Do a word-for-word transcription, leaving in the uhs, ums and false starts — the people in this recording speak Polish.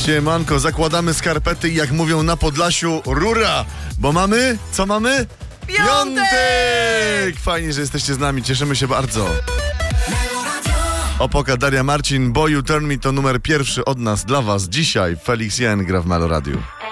Siemanko, zakładamy skarpety i jak mówią na Podlasiu, rura, bo mamy, co mamy? Piątek! Fajnie, że jesteście z nami, cieszymy się bardzo. Opoka, Daria, Marcin, Boy You Turn Me to numer pierwszy od nas dla was. Dzisiaj Felix Jen gra w Melo Radio.